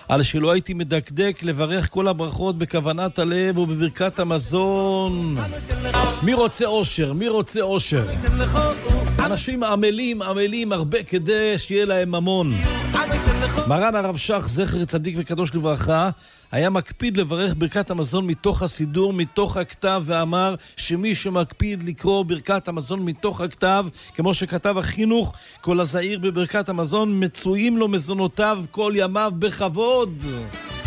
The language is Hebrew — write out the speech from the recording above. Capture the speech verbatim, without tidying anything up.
על שלא הייתי מדקדק לברך כל הברכות בכוונת הלב ובברכת המזון. מי רוצה אושר? מי רוצה אושר? אנשים עמלים, עמלים הרבה כדי שיהיה להם ממון. מרן הרב שך, זכר צדיק וקדוש לברכה, היה מקפיד לברך ברכת המזון מתוך הסידור, מתוך הכתב, ואמר שמי שמקפיד לקרוא ברכת המזון מתוך הכתב, כמו שכתב החינוך, כל הזעיר בברכת המזון מצויים לו מזונותיו כל ימיו בכבוד.